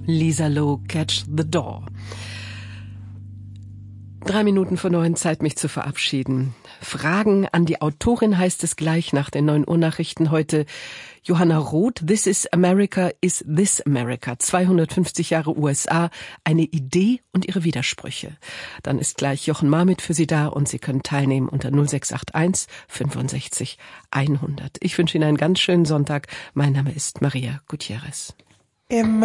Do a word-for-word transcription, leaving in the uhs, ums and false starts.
Lisa Lowe, Catch the Door. Drei Minuten vor neun, Zeit, mich zu verabschieden. Fragen an die Autorin heißt es gleich nach den neun Uhr Nachrichten heute. Johanna Roth, This is America is This America. zweihundertfünfzig Jahre U S A, eine Idee und ihre Widersprüche. Dann ist gleich Jochen Marmit für Sie da und Sie können teilnehmen unter null sechs acht eins fünfundsechzig hundert. Ich wünsche Ihnen einen ganz schönen Sonntag. Mein Name ist Maria Gutierrez. Im